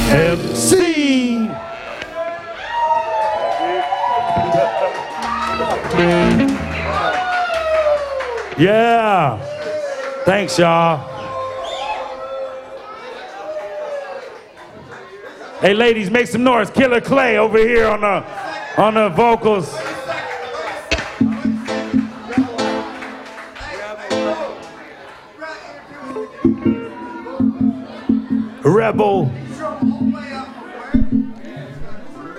MC. Yeah. Thanks, y'all. Hey, ladies, make some noise. Killer Clay over here on the vocals. Rebel.